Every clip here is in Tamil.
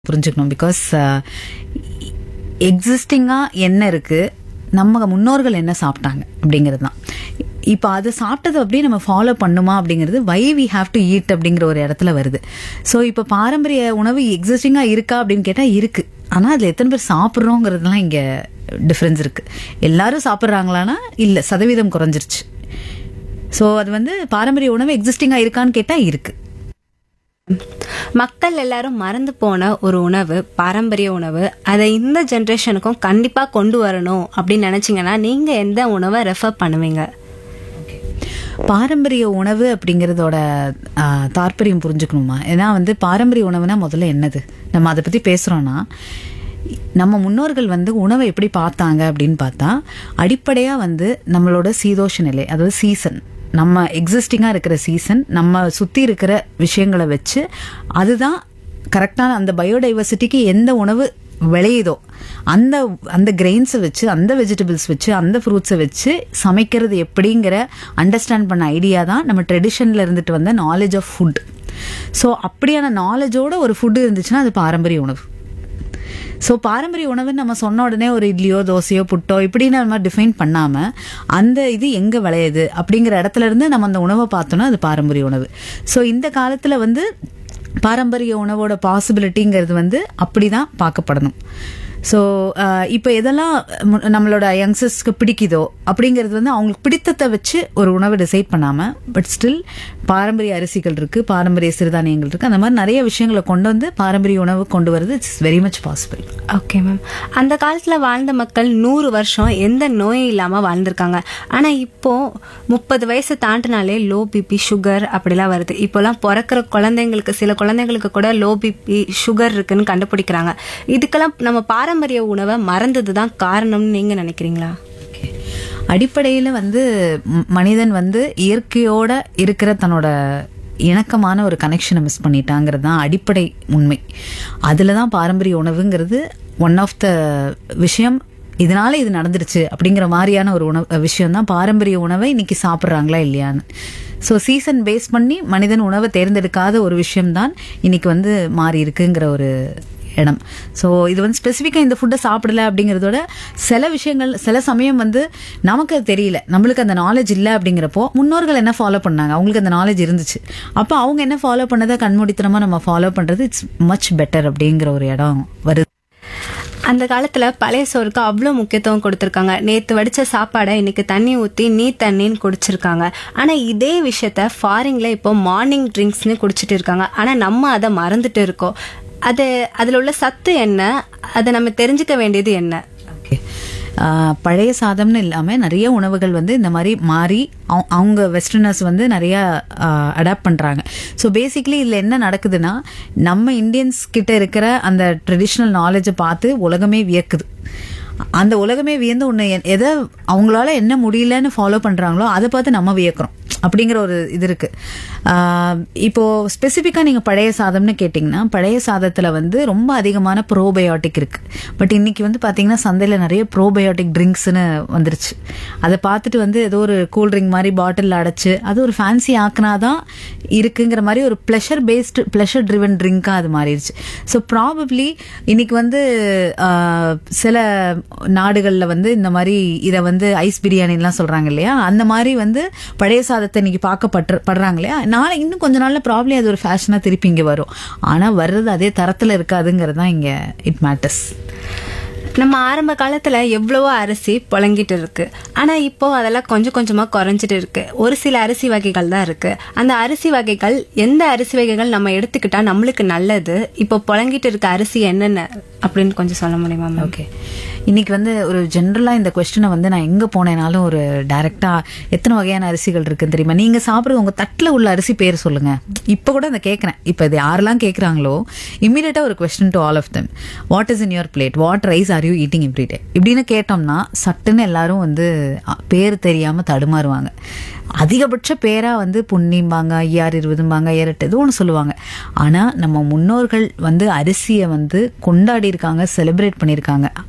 புரிஞ்சுக்கணும். பிகாஸ் எக்ஸிஸ்டிங்காக என்ன இருக்குது, நம்ம முன்னோர்கள் என்ன சாப்பிட்டாங்க அப்படிங்கிறது தான். இப்போ அதை சாப்பிட்டது அப்படியே நம்ம ஃபாலோ பண்ணுமா அப்படிங்கிறது why we have to eat அப்படிங்கிற ஒரு இடத்துல வருது. ஸோ இப்போ பாரம்பரிய உணவு எக்ஸிஸ்டிங்காக இருக்கா அப்படின்னு கேட்டால் இருக்குது. ஆனால் அதில் எத்தனை பேர் சாப்பிட்றோங்கிறதுலாம் இங்கே டிஃப்ரென்ஸ் இருக்குது. எல்லாரும் சாப்பிட்றாங்களான்னா இல்லை, சதவீதம் குறைஞ்சிருச்சு. ஸோ அது வந்து பாரம்பரிய உணவு எக்ஸிஸ்டிங்காக இருக்கான்னு கேட்டால் இருக்குது. மக்கள் எல்லாரும் மறந்து போன ஒரு உணவு, பாரம்பரிய உணவு, அதை இந்த ஜென்ரேஷனுக்கும் கண்டிப்பா கொண்டு வரணும் அப்படின்னு நினைச்சீங்கன்னா நீங்க எந்த உணவை ரெஃபர் பண்ணுவீங்க? பாரம்பரிய உணவு அப்படிங்கிறதோட தாற்பயம் புரிஞ்சுக்கணுமா? ஏன்னா வந்து பாரம்பரிய உணவுனா முதல்ல என்னது, நம்ம அதை பற்றி பேசுகிறோன்னா நம்ம முன்னோர்கள் வந்து உணவை எப்படி பார்த்தாங்க அப்படின்னு பார்த்தா, அடிப்படையாக வந்து நம்மளோட சீதோஷ நிலை, அதாவது சீசன், நம்ம எக்ஸிஸ்டிங்காக இருக்கிற சீசன், நம்ம சுற்றி இருக்கிற விஷயங்களை வச்சு அதுதான் கரெக்டான அந்த பயோடைவர்சிட்டிக்கு எந்த உணவு விளையுதோ அந்த அந்த கிரெயின்ஸை வச்சு, அந்த வெஜிடபிள்ஸ் வச்சு, அந்த ஃப்ரூட்ஸை வச்சு சமைக்கிறது எப்படிங்கிற அண்டர்ஸ்டாண்ட் பண்ண ஐடியா தான் நம்ம ட்ரெடிஷனில் இருந்துட்டு வந்த நாலேஜ் ஆஃப் ஃபுட். ஸோ அப்படியான நாலேஜோட ஒரு ஃபுட்டு இருந்துச்சுன்னா அது பாரம்பரிய உணவு. ஸோ பாரம்பரிய உணவுன்னு நம்ம சொன்ன உடனே ஒரு இட்லியோ தோசையோ புட்டோ இப்படின்னு நம்ம டிஃபைன் பண்ணாமல் அந்த இது எங்கே விளையுது அப்படிங்கிற இடத்துல இருந்து நம்ம அந்த உணவை பார்த்தோன்னா அது பாரம்பரிய உணவு. ஸோ இந்த காலத்தில் வந்து பாரம்பரிய உணவோட பாசிபிலிட்டிங்கிறது வந்து அப்படி தான் பார்க்கப்படணும். ஸோ இப்போ எதெல்லாம் நம்மளோட யங்ஸ்டர்ஸ்க்கு பிடிக்குதோ அப்படிங்கிறது வந்து அவங்களுக்கு பிடித்தத்தை வச்சு ஒரு உணவை டிசைட் பண்ணாமல், பட் ஸ்டில் பாரம்பரிய அரிசிகள் இருக்குது, பாரம்பரிய சிறுதானியங்கள் இருக்குது, அந்த மாதிரி நிறைய விஷயங்களை கொண்டு வந்து பாரம்பரிய உணவு கொண்டு வரது it's very much possible. Okay ma'am. அந்த காலத்தில் வாழ்ந்த மக்கள் 100 வருஷம் எந்த நோயும் இல்லாமல் வாழ்ந்திருக்காங்க. ஆனால் இப்போ 30 வயசு தாண்டினாலே லோ பிபி, சுகர் அப்படிலாம் வருது. இப்போலாம் பிறக்கிற குழந்தைங்களுக்கு, சில குழந்தைங்களுக்கு கூட லோ பிபி, சுகர் இருக்குன்னு கண்டுபிடிக்கிறாங்க. இதுக்கெல்லாம் நம்ம பாரம்பரிய உணவை மறந்தது தான் காரணம்னு நீங்க நினைக்கிறீங்களா? அடிப்படையில் வந்து மனிதன் வந்து இயற்கையோட இருக்கிற தன்னோட இணக்கமான ஒரு கனெக்ஷனை மிஸ் பண்ணிட்டாங்கிறது தான் அடிப்படை உண்மை. அதில் தான் பாரம்பரிய உணவுங்கிறது ஒன் ஆஃப் த விஷயம். இதனால இது நடந்துருச்சு அப்படிங்கிற மாதிரியான ஒரு விஷயம் தான் பாரம்பரிய உணவை இன்னைக்கு சாப்பிட்றாங்களா இல்லையான்னு. ஸோ சீசன் பேஸ் பண்ணி மனிதன் உணவை தேர்ந்தெடுக்காத ஒரு விஷயம்தான் இன்னைக்கு வந்து மாறி இருக்குங்கிற ஒரு இடம். ஸோ இது வந்து ஸ்பெசிஃபிக்காக இந்த ஃபுட்டை சாப்பிடல அப்படிங்கிறதோட சில விஷயங்கள் சில சமயம் வந்து நமக்கு அது தெரியல, நம்மளுக்கு அந்த நாலேஜ் இல்லை அப்படிங்கிறப்போ முன்னோர்கள் என்ன ஃபாலோ பண்ணாங்க, அவங்களுக்கு அந்த நாலேஜ் இருந்துச்சு, அப்போ அவங்க என்ன ஃபாலோ பண்ணதை கண்மூடித்தனமாக நம்ம ஃபாலோ பண்ணுறது இட்ஸ் மச் பெட்டர் அப்படிங்கிற ஒரு இடம் வருது. அந்த காலத்துல பழைய சோறுக்கு அவ்வளோ முக்கியத்துவம் கொடுத்துருக்காங்க. நேற்று வடிச்ச சாப்பாடை இன்னைக்கு தண்ணி ஊற்றி நீ தண்ணின்னு குடிச்சிருக்காங்க. ஆனா இதே விஷயத்த ஃபாரின்ல இப்போ மார்னிங் ட்ரிங்க்ஸ்னு குடிச்சிட்டு இருக்காங்க. ஆனா நம்ம அதை மறந்துட்டு இருக்கோம். அதில் உள்ள சத்து என்ன, அதை நம்ம தெரிஞ்சுக்க வேண்டியது என்ன? ஓகே, பழைய சாதம்னு இல்லாமல் நிறைய உணவுகள் வந்து இந்த மாதிரி மாறி அவங்க வெஸ்டர்னர்ஸ் வந்து நிறையா அடாப்ட் பண்ணுறாங்க. ஸோ பேசிக்லி இதில் என்ன நடக்குதுன்னா, நம்ம இந்தியன்ஸ் கிட்ட இருக்கிற அந்த ட்ரெடிஷ்னல் நாலேஜை பார்த்து உலகமே வியக்குது. அந்த உலகமே வியந்து ஒன்று எதை அவங்களால என்ன முடியலன்னு ஃபாலோ பண்ணுறாங்களோ அதை பார்த்து நம்ம வியக்கிறோம் அப்படிங்கிற ஒரு இது இருக்குது. இப்போது ஸ்பெசிஃபிக்காக நீங்கள் பழைய சாதம்னு கேட்டிங்கன்னா, பழைய சாதத்தில் வந்து ரொம்ப அதிகமான ப்ரோபயோட்டிக் இருக்குது. பட் இன்றைக்கி வந்து பார்த்திங்கன்னா சந்தையில் நிறைய ப்ரோபயோட்டிக் ட்ரிங்க்ஸ்னு வந்துருச்சு. அதை பார்த்துட்டு வந்து ஏதோ ஒரு கூல்ட்ரிங்க் மாதிரி பாட்டிலில் அடைச்சி அது ஒரு ஃபேன்சி ஆக்கினாதான் இருக்குங்கிற மாதிரி ஒரு ப்ளஷர் ட்ரிவன் ட்ரிங்காக அது மாறிடுச்சு. ஸோ ப்ராபப்ளி இன்றைக்கி வந்து சில நாடுகளில் வந்து இந்த மாதிரி இதை வந்து ஐஸ் பிரியாணிலாம் சொல்கிறாங்க இல்லையா, அந்த மாதிரி வந்து பழைய சாதத்தை இன்னைக்கு பார்க்கப்படுறாங்க இல்லையா, நாளை இன்னும் கொஞ்ச நாள்ல ப்ராப்ளம் அது ஒரு ஃபேஷனா திருப்பி இங்க வரும். ஆனா வர்றது அதே தரத்துல இருக்காதுங்கிறது தான் இங்க இட் மேட்டர்ஸ். நம்ம ஆரம்ப காலத்துல எவ்வளவோ அரிசி புழங்கிட்டு இருக்கு. ஆனா இப்போ அதெல்லாம் கொஞ்சம் கொஞ்சமா குறைஞ்சிட்டு இருக்கு. ஒரு சில அரிசி வகைகள் தான் இருக்கு. அந்த அரிசி வகைகள், எந்த அரிசி வகைகள் நம்ம எடுத்துக்கிட்டா நம்மளுக்கு நல்லது, இப்போ புழங்கிட்டு இருக்க அரிசி என்னென்ன அப்படின்னு கொஞ்சம் சொல்ல முடியுமா? ஓகே, இன்னைக்கு வந்து ஒரு ஜென்ரலா இந்த கொஸ்டினை வந்து நான் எங்க போனேனாலும் ஒரு டைரக்டா எத்தனை வகையான அரிசிகள் இருக்குன்னு தெரியுமா, நீங்க சாப்பிடுறது உங்க தட்டுல உள்ள அரிசி பேர் சொல்லுங்க. இப்ப கூட இந்த கேட்கறேன், இப்ப இது யாரெல்லாம் கேட்கறாங்களோ இமீடியட்டா ஒரு question to all of them, what is in your plate, what rice are you eating every day இப்படின்னு கேட்டோம்னா சட்டுன்னு எல்லாரும் வந்து பேர் தெரியாம தடுமாறுவாங்க. அதிகபட்ச பேரா வந்து புண்ணிம்பாங்க, ஐயாறு 20 ஐயாரெட்டு ஏதோ ஒன்று சொல்லுவாங்க. ஆனால் நம்ம முன்னோர்கள் வந்து அரிசியை வந்து கொண்டாடி இருக்காங்க, செலிப்ரேட் பண்ணியிருக்காங்க. மீன்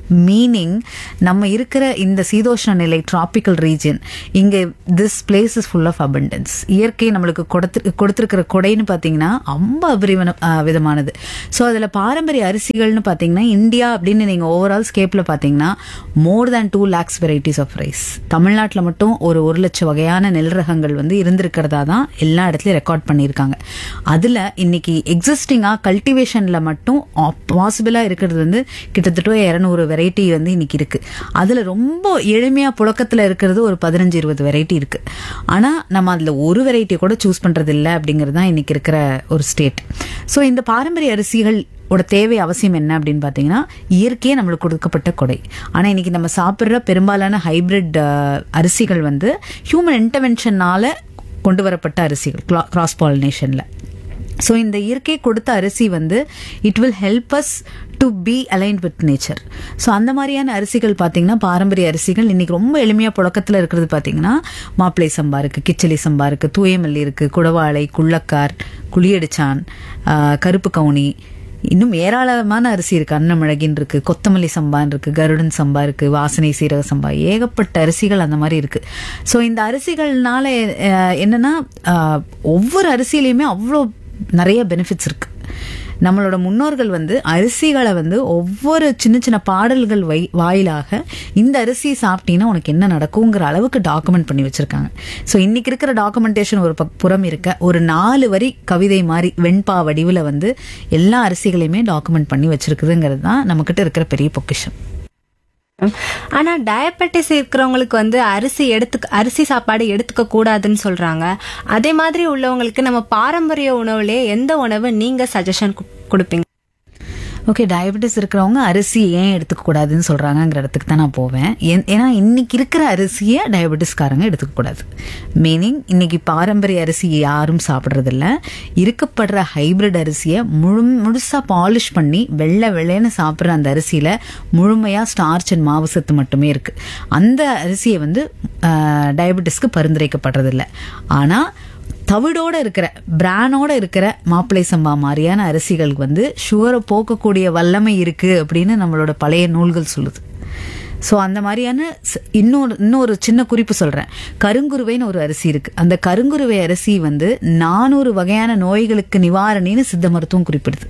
மீனிங் நம்ம இருக்கிற இந்த சீதோஷ்ண நிலை டிராபிக்கல் ரீஜன் இங்க this place is full of abundance. இயற்கை நம்மளுக்கு கொடுத்திருக்கிற கொடைன்னு பாத்தீங்கன்னா ரொம்ப விதமானது. ஸோ அதுல பாரம்பரிய அரிசிகள்னு பாத்தீங்கன்னா இந்தியா அப்படின்னு நீங்க ஓவரால் ஸ்கேப்ல பாத்தீங்கன்னா மோர் தேன் 2 lakhs வெரைட்டிஸ் ஆஃப் ரைஸ். தமிழ்நாட்டில் மட்டும் ஒரு 1 லட்சம் வகையான நெல் ரகங்கள் வந்து இருந்திருக்கிறதா தான் எல்லா இடத்துலயும் ரெக்கார்ட் பண்ணியிருக்காங்க. அதுல இன்னைக்கு எக்ஸிஸ்டிங்கா கல்டிவேஷன்ல மட்டும் பாசிபிளா இருக்கிறது வந்து கிட்டத்தட்ட 200 வெரைட்டி வந்து இன்னைக்கு இருக்கு. அதுல ரொம்ப எளிமையா புழக்கத்துல இருக்கிறது ஒரு 15-20 வெரைட்டி இருக்கு. ஆனா நம்ம அதுல ஒரு வெரைட்டி கூட சூஸ் பண்றது இல்லை அப்படிங்கிறது தான் இன்னைக்கு இருக்கிற ஒரு ஸ்டேட். ஸோ இந்த பாரம்பரிய அரிசிகள் தேவை அவசியம் என்ன அப்படின்னு பாத்தீங்கன்னா இயற்கையே நம்மளுக்கு கொடுக்கப்பட்ட கொடை. ஆனா இன்னைக்கு நம்ம சாப்பிடுற பெரும்பாலான ஹைபிரிட் அரிசிகள் வந்து ஹியூமன் இன்டர்வென்ஷனால கொண்டு வரப்பட்ட அரிசிகள், கிராஸ் பாலினேஷன்ல. ஸோ இந்த இயற்கை கொடுத்த அரிசி வந்து it will help us to be aligned with nature. So அந்த மாதிரியான அரிசிகள் பார்த்தீங்கன்னா பாரம்பரிய அரிசிகள் இன்னைக்கு ரொம்ப எளிமையாக புழக்கத்தில் இருக்கிறது பார்த்தீங்கன்னா மாப்பிளை சம்பா இருக்கு, கிச்சலி சம்பா இருக்கு, தூயமல்லி இருக்கு, குடவாளை, குள்ளக்கார், குளியடிச்சான், கருப்பு கவுனி, இன்னும் ஏராளமான அரிசி இருக்கு. அன்னமிளகின் இருக்கு, கொத்தமல்லி சம்பான் இருக்கு, கருடன் சம்பா இருக்கு, வாசனை சீரக சம்பா, ஏகப்பட்ட அரிசிகள் அந்த மாதிரி இருக்கு. ஸோ இந்த அரிசிகள்னால என்னன்னா ஒவ்வொரு அரிசியிலையுமே அவ்வளோ நிறைய பெனிஃபிட்ஸ் இருக்கு. நம்மளோட முன்னோர்கள் வந்து அரிசிகளை வந்து ஒவ்வொரு சின்ன சின்ன பாடல்கள் வாயிலாக இந்த அரிசி சாப்பிட்டீங்கன்னா உனக்கு என்ன நடக்குங்கிற அளவுக்கு டாக்குமெண்ட் பண்ணி வச்சிருக்காங்க. ஸோ இன்னைக்கு இருக்கிற டாக்குமெண்டேஷன் ஒரு புறம் இருக்க, ஒரு 4 வரி கவிதை மாதிரி வெண்பா வடிவில் வந்து எல்லா அரிசிகளையுமே டாக்குமெண்ட் பண்ணி வச்சிருக்குதுங்கிறது தான் நம்மகிட்ட இருக்கிற பெரிய பொக்கிஷம். ஆனா டயபெட்டிஸ் இருக்கிறவங்களுக்கு வந்து அரிசி சாப்பாடு எடுத்துக்க கூடாதுன்னு சொல்றாங்க. அதே மாதிரி உள்ளவங்களுக்கு நம்ம பாரம்பரிய உணவுலயே எந்த உணவு நீங்க சஜஷன் கொடுப்பீங்க? ஓகே, டயபெட்டிஸ் இருக்கிறவங்க அரிசி ஏன் எடுத்துக்க கூடாதுன்னு சொல்றாங்கிற இடத்துக்கு தான் நான் போவேன். ஏன்னா இன்னைக்கு இருக்கிற அரிசியை டயபெட்டிஸ்காரங்க எடுத்துக்க கூடாது. மீனிங் இன்னைக்கு பாரம்பரிய அரிசி யாரும் சாப்பிட்றதில்ல. இருக்கப்படுற ஹைபிரிட் அரிசியை முழுசா பாலிஷ் பண்ணி வெள்ளைன்னு சாப்பிட்ற அந்த அரிசியில முழுமையா ஸ்டார்ச் அண்ட் மாவு சத்து மட்டுமே இருக்கு. அந்த அரிசியை வந்து டயபெட்டிஸ்க்கு பரிந்துரைக்கப்படுறதில்ல. ஆனா தவிடோட இருக்கிற பிரானோட இருக்கிற மாப்பிளை சம்பா மாதிரியான அரிசிகளுக்கு வந்து சுகரை போக்கக்கூடிய வல்லமை இருக்கு அப்படின்னு நம்மளோட பழைய நூல்கள் சொல்லுது. ஸோ அந்த மாதிரியான இன்னொரு சின்ன குறிப்பு சொல்றேன். கருங்குருவைன்னு ஒரு அரிசி இருக்கு. அந்த கருங்குருவை அரிசி வந்து 400 வகையான நோய்களுக்கு நிவாரணின்னு சித்த மருத்துவம் குறிப்பிடுது.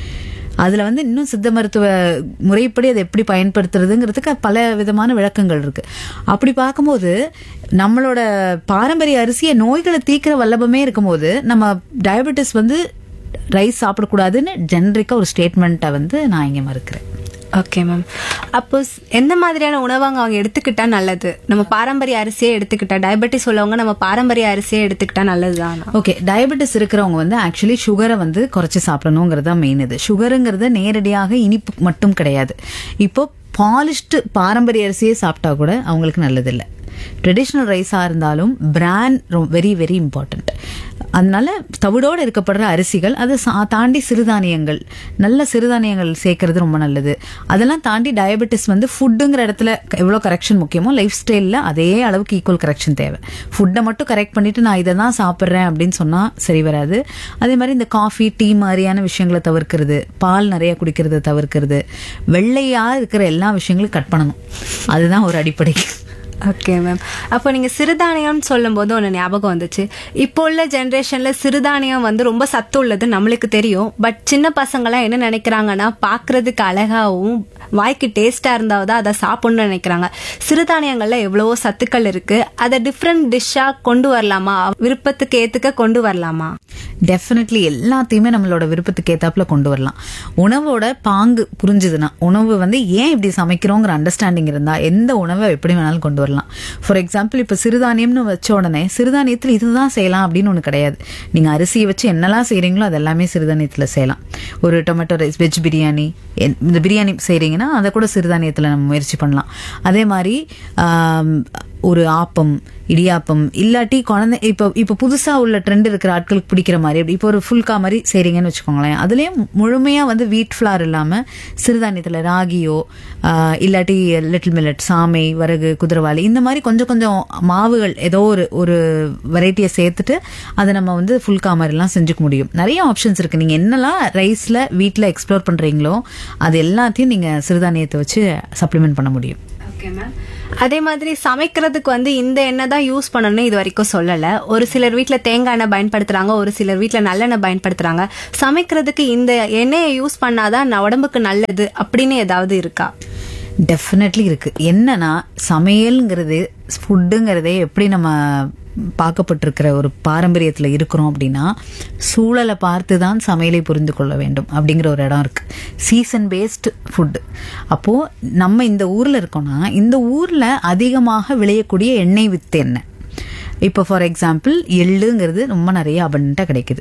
அதுல வந்து இன்னும் சித்த மருத்துவ முறைப்படி அதை எப்படி பயன்படுத்துறதுங்கிறதுக்கு பல விதமான விளக்கங்கள் இருக்கு. அப்படி பார்க்கும்போது நம்மளோட பாரம்பரிய அரிசியை நோய்களை தீக்கிற வல்லபமே இருக்கும்போது நம்ம டயபெட்டிஸ் வந்து ரைஸ் சாப்பிடக்கூடாதுன்னு ஜெனரிக்கா ஒரு ஸ்டேட்மெண்ட்டை வந்து நான் இங்க மறுக்கிறேன். Okay ma'am. அப்போ எந்த மாதிரியான உணவாங்க அவங்க எடுத்துக்கிட்டா நல்லது? நம்ம பாரம்பரிய அரிசியே எடுத்துக்கிட்டா, டயபெட்டிஸ் உள்ளவங்க நம்ம பாரம்பரிய அரிசியே எடுத்துக்கிட்டா நல்லதுதான். ஓகே, டயபெட்டிஸ் இருக்கிறவங்க வந்து ஆக்சுவலி சுகரை வந்து குறைச்சி சாப்பிடணுங்கிறது தான் மெயின். இது சுகருங்கிறது நேரடியாக இனிப்பு மட்டும் கிடையாது. இப்போ பாலிஷ்டு பாரம்பரிய அரிசியே சாப்பிட்டா கூட அவங்களுக்கு நல்லதில்லை. ட்ரெடிஷ்னல் ரைஸா இருந்தாலும் பிராண்ட் வெரி வெரி இம்பார்ட்டன்ட். அதனால தவிடோடு இருக்கப்படுற அரிசிகள், அதை தாண்டி சிறுதானியங்கள், நல்ல சிறுதானியங்கள் சேர்க்கறது ரொம்ப நல்லது. அதெல்லாம் தாண்டி டயபெட்டிஸ் வந்து ஃபுட்டுங்கிற இடத்துல எவ்வளோ கரெக்ஷன் முக்கியமோ லைஃப் ஸ்டைலில் அதே அளவுக்கு ஈக்குவல் கரெக்ஷன் தேவை. ஃபுட்டை மட்டும் கரெக்ட் பண்ணிட்டு நான் இதை தான் சாப்பிட்றேன் அப்படின்னு சொன்னால் சரி வராது. அதே மாதிரி இந்த காஃபி, டீ மாதிரியான விஷயங்களை தவிர்க்கிறது, பால் நிறைய குடிக்கிறத தவிர்க்கிறது, வெள்ளையா இருக்கிற எல்லா விஷயங்களும் கட் பண்ணணும். அதுதான் ஒரு அடிப்படை. Okay ma'am. அப்போ நீங்க சிறுதானியம்னு சொல்லும் போது ஒன்று ஞாபகம் வந்துச்சு. இப்போ உள்ள ஜென்ரேஷன்ல சிறுதானியம் வந்து ரொம்ப சத்து உள்ளது நம்மளுக்கு தெரியும். பட் சின்ன பசங்களாம் என்ன நினைக்கிறாங்கன்னா பார்க்கறதுக்கு அழகாவும் வாய்க்கு டேஸ்டா இருந்தாதான் அதை சாப்பிடணும்னு நினைக்கிறாங்க. சிறுதானியங்கள்ல எவ்வளவோ சத்துக்கள் இருக்கு. அதை டிஃப்ரெண்ட் டிஷ்ஷா கொண்டு வரலாமா? விருப்பத்துக்கு ஏத்துக்க கொண்டு வரலாமா? டெஃபினெட்லி எல்லாத்தையுமே நம்மளோட விருப்பத்துக்கு ஏத்தாப்புல கொண்டு வரலாம். உணவோட பாங்கு புரிஞ்சுதுன்னா, உணவு வந்து ஏன் இப்படி சமைக்கிறோங்கிற அண்டர்ஸ்டாண்டிங் இருந்தா எந்த உணவை எப்படி வேணாலும் கொண்டு வரலாம். ஃபார் எக்ஸாம்பிள் இப்ப சிறுதானியம்னு வச்ச உடனே சிறுதானியத்தில் இதுதான் செய்யலாம் அப்படின்னு ஒண்ணு கிடையாது. நீங்க அரிசியை வச்சு என்னெல்லாம் செய்யறீங்களோ அது எல்லாமே சிறுதானியத்துல செய்யலாம். ஒரு டொமேட்டோ ரைஸ், வெஜ் பிரியாணி, இந்த பிரியாணி செய்றீங்கன்னா அதை கூட சிறுதானியத்துல நம்ம முயற்சி பண்ணலாம். அதே மாதிரி ஒரு ஆப்பம், இடியாப்பம், இல்லாட்டி குழந்தை இப்போ புதுசா உள்ள ட்ரெண்ட் இருக்கிற ஆட்களுக்கு பிடிக்கிற மாதிரி இப்போ ஒரு ஃபுல்கா மாதிரி செய்றீங்கன்னு வச்சுக்கோங்களேன். அதுலயும் முழுமையா வந்து வீட் ஃபிளார் இல்லாம சிறுதானியத்துல ராகியோ இல்லாட்டி லிட்டில் மில்லட், சாமை, வரகு, குதிரவாளி இந்த மாதிரி கொஞ்சம் கொஞ்சம் மாவுகள் ஏதோ ஒரு வெரைட்டியை சேர்த்துட்டு அதை நம்ம வந்து ஃபுல்கா மாதிரிலாம் செஞ்சுக்க முடியும். நிறைய ஆப்ஷன்ஸ் இருக்கு. நீங்க என்னெல்லாம் ரைஸ்ல வீட்டில் எக்ஸ்ப்ளோர் பண்றீங்களோ அது எல்லாத்தையும் நீங்க சிறுதானியத்தை வச்சு சப்ளிமெண்ட் பண்ண முடியும். Okay ma'am. அதே மாதிரி சமைக்கிறதுக்கு வந்து இந்த எண்ணெய் தான் யூஸ் பண்ணணும்னு இது வரைக்கும் சொல்லல. ஒரு சிலர் வீட்டில் தேங்காய் எண்ணெய் பயன்படுத்துறாங்க, ஒரு சிலர் வீட்டில் நல்லெண்ணெய் பயன்படுத்துறாங்க. சமைக்கிறதுக்கு இந்த எண்ணெயை யூஸ் பண்ணாதான் உடம்புக்கு நல்லது அப்படின்னு ஏதாவது இருக்கா? டெஃபினெட்லி இருக்கு. என்னன்னா சமையல்ங்கிறது, ஃபுட்டுங்கிறதே எப்படி நம்ம பார்க்கப்பட்டிருக்கிற ஒரு பாரம்பரியத்தில் இருக்கிறோம் அப்படின்னா சூழலை பார்த்து தான் சமையலை புரிந்து கொள்ள வேண்டும் அப்படிங்கிற ஒரு இடம் இருக்கு. Season based food. அப்போ நம்ம இந்த ஊர்ல இருக்கோம்னா இந்த ஊர்ல அதிகமாக விளையக்கூடிய எண்ணெய் வித்து எண்ணெய். இப்போ ஃபார் எக்ஸாம்பிள் எள்ளுங்கிறது ரொம்ப நிறைய அபண்டா கிடைக்குது.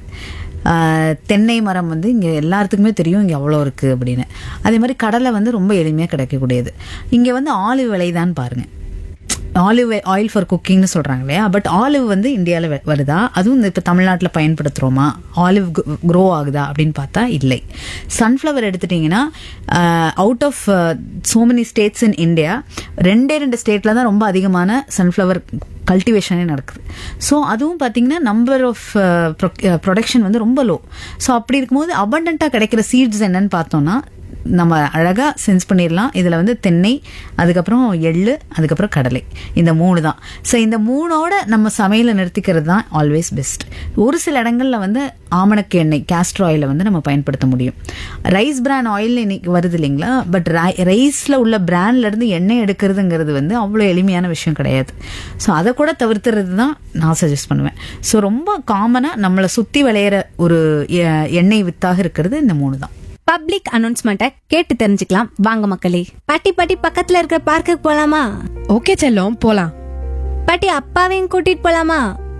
தென்னை மரம் வந்து இங்கே எல்லாத்துக்குமே தெரியும் இங்கே அவ்வளோ இருக்குது அப்படின்னு. அதே மாதிரி கடலை வந்து ரொம்ப எளிமையாக கிடைக்கக்கூடியது. இங்கே வந்து ஆலிவ் விளைதான் பாருங்க. ஆலிவ் ஆயில் ஃபார் குக்கிங்னு சொல்றாங்க இல்லையா, பட் ஆலிவ் வந்து இந்தியாவில் வருதா? அதுவும் இப்போ தமிழ்நாட்டில் பயன்படுத்துகிறோமா? ஆலிவ் க்ரோ ஆகுதா அப்படின்னு பார்த்தா இல்லை. சன்ஃப்ளவர் எடுத்துட்டிங்கன்னா out of so many states in India 2 ஸ்டேட்டில் தான் ரொம்ப அதிகமான சன்ஃப்ளவர் கல்டிவேஷனே நடக்குது. ஸோ அதுவும் பார்த்தீங்கன்னா நம்பர் ஆஃப் ப்ரொடக்ஷன் வந்து ரொம்ப லோ. ஸோ அப்படி இருக்கும்போது அபண்டண்ட்டாக கிடைக்கிற சீட்ஸ் என்னன்னு பார்த்தோம்னா நம்ம அழகா சென்ஸ் பண்ணிடலாம். இதுல வந்து தென்னை, அதுக்கப்புறம் எள்ளு, அதுக்கப்புறம் கடலை, இந்த 3 தான். ஸோ இந்த 3ஓட நம்ம சமையலை நிறுத்திக்கிறது தான் ஆல்வேஸ் பெஸ்ட். ஒரு சில இடங்கள்ல வந்து ஆமணக்கு எண்ணெய், கேஸ்டர் ஆயிலை வந்து நம்ம பயன்படுத்த முடியும். ரைஸ் பிரான் ஆயில் இன்னைக்கு வருது இல்லைங்களா, பட் ரைஸ்ல உள்ள பிராண்ட்ல இருந்து எண்ணெய் எடுக்கிறதுங்கிறது வந்து அவ்வளோ எளிமையான விஷயம் கிடையாது. ஸோ அதை கூட தவிர்த்துறது தான் நான் சஜஸ்ட் பண்ணுவேன். ஸோ ரொம்ப காமனா நம்மளை சுத்தி விளையிற ஒரு எண்ணெய் வித்தாக இருக்கிறது இந்த 3 தான். பப்ளிக் அனௌன்ஸ்மெண்ட்டை கேட்டு தெரிஞ்சுக்கலாம் வாங்க மக்களே. பாட்டி பக்கத்துல இருக்கிற பார்க்குக்கு போலாமா? ஓகே செல்லம், போலாம். பாட்டி அப்பாவையும் கூட்டிட்டு போலாமா?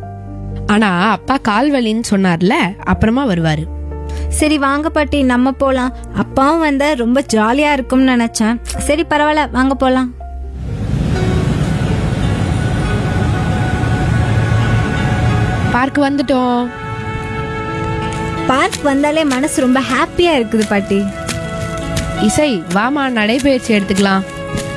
ஆனா அப்பா கால் வலின்னு சொன்னார்ல, அப்புறமா வருவாரு. சரி வாங்க பாட்டி நம்ம போலாம். அப்பாவும் வந்தா ரொம்ப ஜாலியா இருக்கும்னு நினைச்சேன். சரி பரவாயில்ல வாங்க போலாம். பார்க் வந்துட்டோம். பார்க் வந்தாலே மனசு ரொம்ப ஹாப்பியா இருக்குது பாட்டி. இசை வாமா, நடைபயிற்சி எடுத்துக்கலாம்.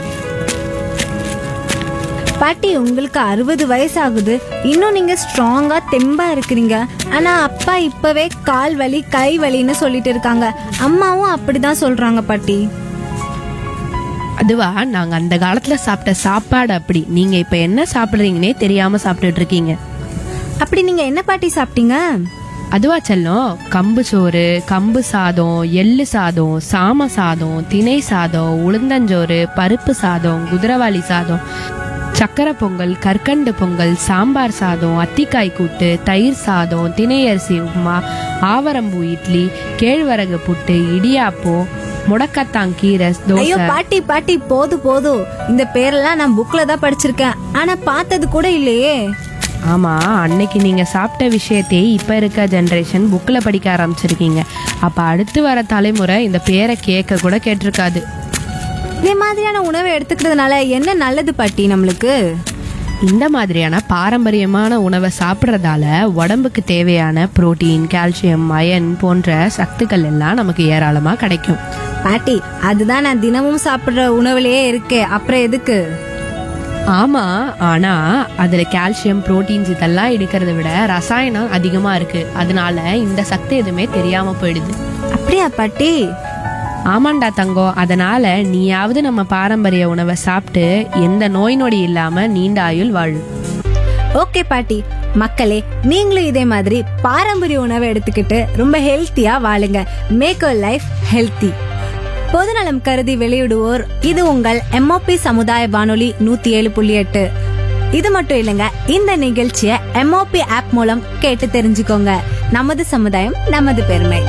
பாட்டி உங்களுக்கு 60 வயசு ஆகுது, இன்னும் நீங்க ஸ்ட்ராங்கா தெம்பா இருக்கிறீங்க. ஆனா அப்பா இப்பவே கால் வலி கை வலின்னு சொல்லிட்டு இருக்காங்க. அம்மாவும் அப்படிதான் சொல்றாங்க பாட்டி. அதுவா, நாங்க அந்த காலத்துல சாப்பிட்ட சாப்பாடு அப்படி. நீங்க இப்ப என்ன சாப்பிடுறீங்கன்னே தெரியாம சாப்பிட்டுட்டு இருக்கீங்க. அப்படி நீங்க என்ன பாட்டி சாப்பிட்டீங்க? அதுவா செல்லம், கம்பு சோறு, கம்பு சாதம், எள்ளு சாதம், சாம சாதம், திணை சாதம், உளுந்தஞ்சோறு, பருப்பு சாதம், குதிரவாளி சாதம், சக்கரை பொங்கல், கற்கண்டு பொங்கல், சாம்பார் சாதம், அத்திக்காய் கூட்டு, தயிர் சாதம், திணை அரிசி உப்புமா, ஆவரம்பூ இட்லி, கேழ்வரகு புட்டு, இடியாப்பம், முடக்கத்தான் கீரை தோசை. ஐயோ பாட்டி போதும். இந்த பேரெல்லாம் நான் புக்ல தான் படிச்சிருக்கேன், ஆனா பார்த்தது கூட இல்லையே. ஆமா, அன்னைக்கு நீங்க சாப்பிட்ட விஷயத்தையே இப்ப இருக்க ஜெனரேஷன் புக்ல படிக்க ஆரம்பிச்சிருக்கீங்க. அப்ப அடுத்து வர தலைமுறை இந்த பேரை கேட்க கூட கேட்டிருக்காது. இதே மாதிரியான உணவை எடுத்துக்கிறதுனால என்ன நல்லது பாட்டி நம்மளுக்கு? இந்த மாதிரியான பாரம்பரியமான உணவை சாப்பிட்றதால உடம்புக்கு தேவையான புரோட்டீன், கால்சியம், அயன் போன்ற சத்துக்கள் எல்லாம் நமக்கு ஏராளமா கிடைக்கும். பாட்டி அதுதான் நான் தினமும் சாப்பிடுற உணவுலயே இருக்கே, அப்புறம் எதுக்கு? ஆமா, ஆனா அதுல கால்சியம், புரோட்டீன்ஸ் இதெல்லாம் எடுக்கிறத விட ரசாயனம் அதிகமா இருக்கு. அதனால இந்த சத்து எதுவுமே தெரியாம போயிடுது. அப்படியா பாட்டி? ஆமாண்டா தங்கம். அதனால நீயாவது நம்ம பாரம்பரிய உணவை சாப்பிட்டு எந்த நோய் நொடி இல்லாம நீண்ட ஆயுள் வாழு. ஓகே பாட்டி. மக்களே, நீங்களும் இதே மாதிரி பாரம்பரிய உணவை எடுத்துக்கிட்டு ரொம்ப ஹெல்த்தியா வாழுங்க. Make your life healthy. பொதுநலம் கருதி வெளியிடுவோர் இது உங்கள் MOP சமுதாய வானொலி 107.8. இது மட்டும் இல்லைங்க, இந்த நிகழ்ச்சியை MOP ஆப் மூலம் கேட்டு தெரிஞ்சுக்கோங்க. நமது சமுதாயம், நமது பெருமை.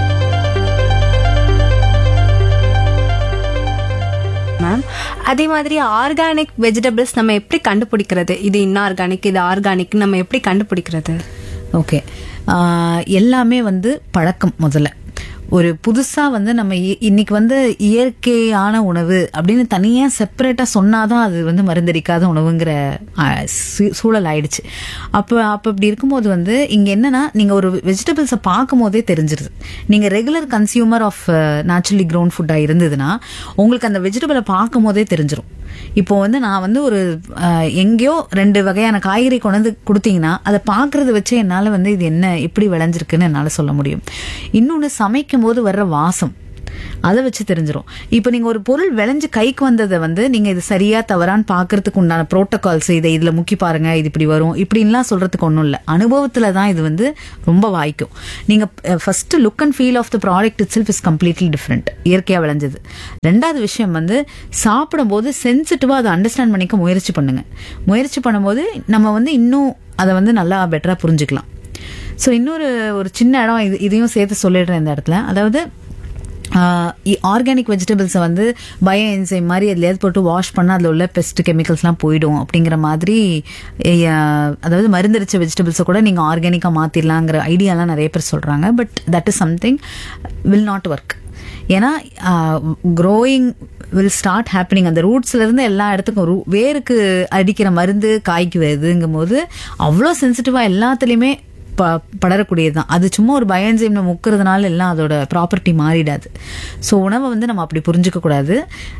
மேம், அதே மாதிரி ஆர்கானிக் வெஜிடபிள்ஸ் நம்ம எப்படி கண்டுபிடிக்கிறது? இது இன்ஆர்கானிக், இது ஆர்கானிக் நம்ம எப்படி கண்டுபிடிக்கிறது? ஓகே, எல்லாமே வந்து பழக்கம். முதல்ல ஒரு புதுசா வந்து நம்ம இன்னைக்கு வந்து இயற்கையான உணவு அப்படின்னு தனியா செப்பரேட்டா சொன்னாதான் அது வந்து மருந்தடிக்காத உணவுங்கிற சூழல் ஆயிடுச்சு. அப்ப இப்படி இருக்கும்போது வந்து இங்க என்னன்னா, நீங்க ஒரு வெஜிடபிள்ஸை பார்க்கும் போதே தெரிஞ்சிருது. நீங்க regular consumer of naturally grown ஃபுட்டா இருந்ததுன்னா உங்களுக்கு அந்த வெஜிடபிளை பார்க்கும் போதே தெரிஞ்சிடும். இப்போ வந்து நான் வந்து ஒரு எங்கேயோ 2 வகையான காய்கறி கொண்டு கொடுத்தீங்கன்னா அதை பார்க்கறத வச்சு என்னால் வந்து இது என்ன எப்படி விளைஞ்சிருக்குன்னு என்னால் சொல்ல முடியும். இன்னொன்று, சமைக்கும் போது வர்ற வாசம் அதை வச்சு தெரிஞ்சிடும். இப்போ நீங்க ஒரு பொருள் விளைஞ்சு கைக்கு வந்ததை வந்து நீங்க இது சரியா தவறான்னு பாக்குறதுக்கு உண்டான புரோட்டோகால்ஸ், இதை இதுல முக்கி பாருங்க, இது இப்படி வரும் இப்படின்லாம் சொல்றதுக்கு ஒன்றும் இல்லை. அனுபவத்துல தான் இது வந்து ரொம்ப வாய்க்கும். நீங்க first look and feel of the product it self is completely different, இயற்கையா விளைஞ்சது. 2வது விஷயம் வந்து சாப்பிடும் போது சென்சிட்டிவா அதை அண்டர்ஸ்டாண்ட் பண்ணிக்க முயற்சி பண்ணுங்க. முயற்சி பண்ணும்போது நம்ம வந்து இன்னும் அதை வந்து நல்லா பெட்டரா புரிஞ்சுக்கலாம். ஸோ இன்னொரு சின்ன இடம் இதையும் சேர்த்து சொல்லிடுறேன் இந்த இடத்துல. அதாவது ஆர்கானிக் வெஜிடபிள்ஸை வந்து பயோ என்சைம் மாதிரி அதுலேயாவது போட்டு வாஷ் பண்ணால் அதில் உள்ள பெஸ்ட் கெமிக்கல்ஸ்லாம் போயிடும் அப்படிங்கிற மாதிரி, அதாவது மருந்தடிச்ச வெஜிடபிள்ஸை கூட நீங்கள் ஆர்கானிக்காக மாற்றிடலாங்கிற ஐடியாலாம் நிறைய பேர் சொல்கிறாங்க. But that is something will not work. ஏன்னா க்ரோயிங் வில் ஸ்டார்ட் ஹேப்பனிங். அந்த ரூட்ஸ்லேருந்து எல்லா இடத்துக்கும் வேருக்கு அடிக்கிற மருந்து காய்க்கு வருதுங்கும் போது அவ்வளோ சென்சிட்டிவாக எல்லாத்துலேயுமே படரக்கூடியதுதான். அது சும்மா ஒரு பயோஎன்சைம்ல முக்கிறதுனால எல்லாம் அதோட ப்ராப்பர்ட்டி மாறிடாது. ஸோ உணவை வந்து நம்ம அப்படி புரிஞ்சுக்க கூடாது.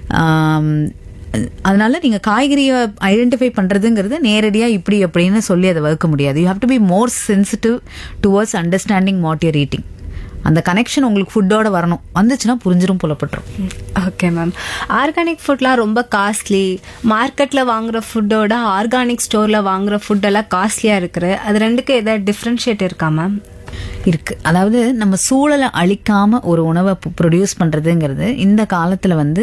அதனால நீங்க காய்கறியை ஐடென்டிஃபை பண்றதுங்கிறது நேரடியா இப்படி அப்படின்னு சொல்லி அதை வகுக்க முடியாது. You have to be more sensitive towards understanding what your eating. அந்த கனெக்ஷன் உங்களுக்கு ஃபுட்டோட வரணும், வந்துச்சுன்னா புரிஞ்சிடும், புலப்பட்டுரும். Okay ma'am. ஆர்கானிக் ஃபுட்லாம் ரொம்ப காஸ்ட்லி. மார்க்கெட்ல வாங்குற ஃபுட்டோட ஆர்கானிக் ஸ்டோர்ல வாங்குற ஃபுட்டெல்லாம் காஸ்ட்லியா இருக்குது. அது ரெண்டுக்கும் ஏதாவது டிஃப்ரென்ஷியேட் இருக்கா மேம்? இருக்கு. அதாவது நம்ம சூழலை அழிக்காம ஒரு உணவை ப்ரொடியூஸ் பண்றதுங்கிறது இந்த காலத்துல வந்து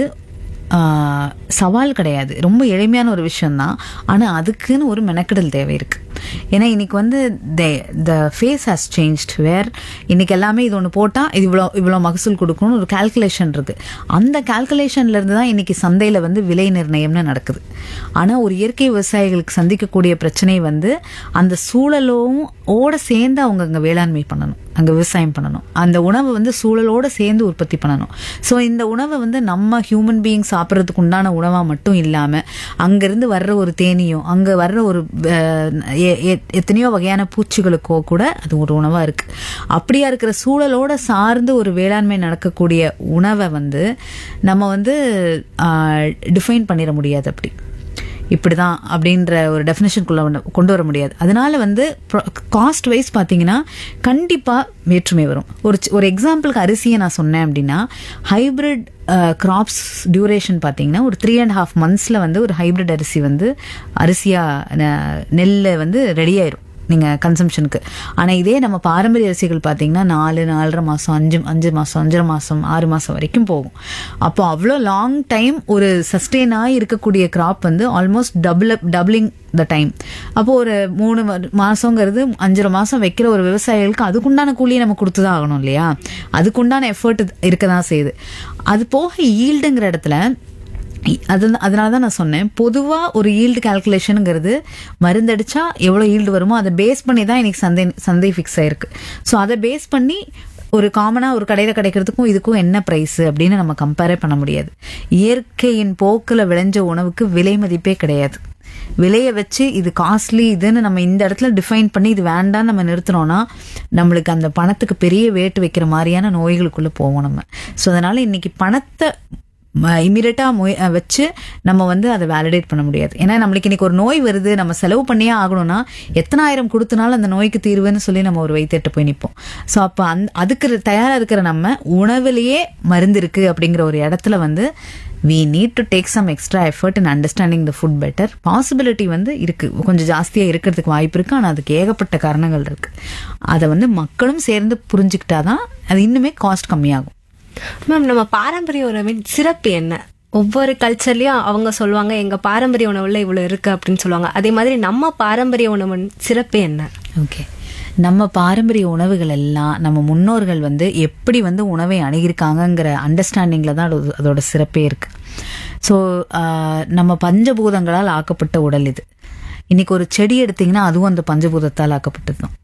சவால் கிடையாது, ரொம்ப எளிமையான ஒரு விஷயம்தான். ஆனா அதுக்குன்னு ஒரு மெனக்கெடல் தேவை இருக்கு. ஏன்னா இன்னைக்கு வந்து the face has changed, where இன்னைக்கு எல்லாமே இது ஒன்று போட்டால் இது இவ்வளோ மகசூல் கொடுக்கணும்னு ஒரு கால்குலேஷன் இருக்கு. அந்த கால்குலேஷன்ல இருந்து தான் இன்னைக்கு சந்தையில் வந்து விலை நிர்ணயம்னு நடக்குது. ஆனால் ஒரு இயற்கை விவசாயிகளுக்கு சந்திக்கக்கூடிய பிரச்சனை வந்து அந்த சூழலோட சேர்ந்து அவங்க அங்கே வேளாண்மை பண்ணணும், அங்கே விவசாயம் பண்ணணும், அந்த உணவை வந்து சூழலோட சேர்ந்து உற்பத்தி பண்ணணும். ஸோ இந்த உணவை வந்து நம்ம ஹியூமன் பீயிங் சாப்பிட்றதுக்கு உண்டான உணவாக மட்டும் இல்லாமல் அங்கேருந்து வர்ற ஒரு தேனியும் அங்கே வர்ற ஒரு எத்தனையோ வகையான பூச்சிகளுக்கோ கூட அது ஒரு உணவா இருக்கு. அப்படியா இருக்கிற சூழலோட சார்ந்து ஒரு வேளாண்மை நடக்கக்கூடிய உணவை வந்து நம்ம வந்து டிஃபைன் பண்ணிட முடியாது. அப்படி இப்படிதான் அப்படின்ற ஒரு டெஃபினேஷனுக்குள்ள கொண்டு வர முடியாது. அதனால வந்து காஸ்ட் வைஸ் பார்த்தீங்கன்னா கண்டிப்பா வேற்றுமை வரும். ஒரு எக்ஸாம்பிளுக்கு அரிசியை நான் சொன்னேன் அப்படின்னா, ஹைபிரிட் கிராப்ஸ் டியூரேஷன் பார்த்தீங்கன்னா ஒரு 3.5 monthsல வந்து ஒரு ஹைபிரிட் அரிசி வந்து அரிசியா நெல் வந்து ரெடி ஆயிரும் நீங்க கன்சம்ஷனுக்கு. ஆனா இதே நம்ம பாரம்பரிய அரிசிகள் பாத்தீங்கன்னா 4.5 மாசம் 5 மாசம் 5.5 மாசம் 6 மாசம் வரைக்கும் போகும். அப்போ அவ்வளோ லாங் டைம் ஒரு சஸ்டெயின் ஆகி இருக்கக்கூடிய கிராப் வந்து ஆல்மோஸ்ட் டபுளிங் த டைம். அப்போ ஒரு 3 மாசங்கிறது 5.5 மாசம் வைக்கிற ஒரு விவசாயிகளுக்கு அதுக்குண்டான கூலியை நம்ம கொடுத்துதான் ஆகணும் இல்லையா? அதுக்குண்டான எஃபர்ட் இருக்கதான் செய்யுது. அது போக ஈல்டுங்கிற இடத்துல அதனாலதான் நான் சொன்னேன், பொதுவா ஒரு ஈல்டு கால்குலேஷனுங்கிறது மருந்தடிச்சா எவ்வளவு ஈல்டு வருமோ அதை பேஸ் பண்ணி தான் இன்னைக்கு சந்தை ஃபிக்ஸ் ஆயிருக்கு. ஸோ அதை பேஸ் பண்ணி ஒரு காமனா ஒரு கடையில கிடைக்கிறதுக்கும் இதுக்கும் என்ன பிரைஸ் அப்படின்னு நம்ம கம்பேரே பண்ண முடியாது. இயற்கையின் போக்குல விளைஞ்ச உணவுக்கு விலை மதிப்பே கிடையாது. விலையை வச்சு இது காஸ்ட்லி இதுன்னு நம்ம இந்த இடத்துல டிஃபைன் பண்ணி இது வேண்டான்னு நம்ம நிறுத்தினோம்னா நம்மளுக்கு அந்த பணத்துக்கு பெரிய வேட்டு வைக்கிற மாதிரியான நோய்களுக்குள்ள போவோம் நம்ம. ஸோ அதனால இன்னைக்கு பணத்தை இமீடியட்டா வச்சு நம்ம வந்து அதை வேலிடேட் பண்ண முடியாது. ஏன்னா நம்மளுக்கு இன்னைக்கு ஒரு நோய் வருது, நம்ம செலவு பண்ணியே ஆகணும்னா எத்தனை ஆயிரம் கொடுத்தனாலும் அந்த நோய்க்கு தீர்வுன்னு சொல்லி நம்ம ஒரு வைத்திட்டு போய் நிற்போம். ஸோ அப்போ அதுக்கு தயாரா இருக்கிற நம்ம உணவுலயே மருந்து இருக்கு அப்படிங்கிற ஒரு இடத்துல வந்து we need to take some extra effort in understanding the food better. Possibility வந்து இருக்கு, கொஞ்சம் ஜாஸ்தியா இருக்கிறதுக்கு வாய்ப்பு இருக்கு. ஆனா அதுக்கு ஏகப்பட்ட காரணங்கள் இருக்கு. அதை வந்து மக்களும் சேர்ந்து புரிஞ்சுக்கிட்டாதான் அது இன்னுமே காஸ்ட் கம்மியாகும். மேம், நம்ம பாரம்பரிய உணவின் சிறப்பு என்ன? ஒவ்வொரு கல்ச்சர்லயும் அவங்க சொல்லுவாங்க எங்க பாரம்பரிய உணவுல இவ்வளவு இருக்கு அப்படின்னு சொல்லுவாங்க. அதே மாதிரி நம்ம பாரம்பரிய உணவின் சிறப்பு என்ன? ஓகே, நம்ம பாரம்பரிய உணவுகள் எல்லாம் நம்ம முன்னோர்கள் வந்து எப்படி வந்து உணவை அணுகிருக்காங்கிற அண்டர்ஸ்டாண்டிங்ல தான் அதோட சிறப்பே இருக்கு. ஸோ நம்ம பஞ்சபூதங்களால் ஆக்கப்பட்ட உடல் இது. இன்னைக்கு ஒரு செடி எடுத்தீங்கன்னா அதுவும் அந்த பஞ்சபூதத்தால் ஆக்கப்பட்டது தான்.